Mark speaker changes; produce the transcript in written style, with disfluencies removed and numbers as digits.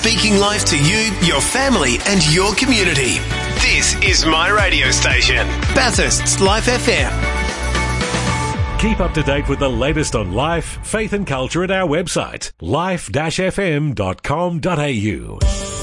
Speaker 1: speaking life to you, your family and your community. This is my radio station, Bathurst's Life FM.
Speaker 2: Keep up to date with the latest on life, faith and culture at our website, life-fm.com.au.